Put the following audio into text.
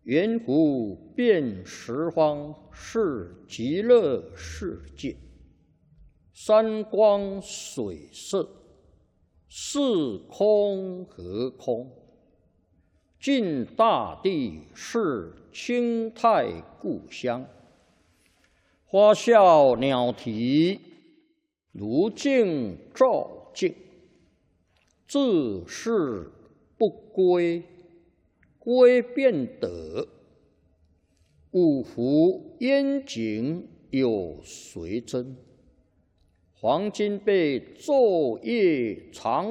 圆湖遍十方，是极乐世界。山光水色，是空和空。尽大地是清泰故乡。花笑鸟啼，如镜照镜。自是不归，归便得。五湖烟景有谁真？黄金被昼夜长